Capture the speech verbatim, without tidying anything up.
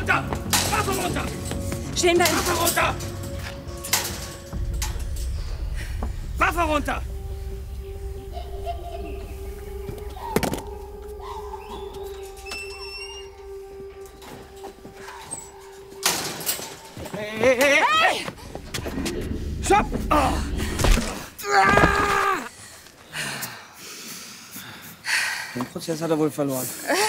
runter! Waffe runter! Stehen bleiben! Waffe runter! Waffe runter! Hey, hey, hey! Hey! Stopp! Oh. Den Prozess hat er wohl verloren.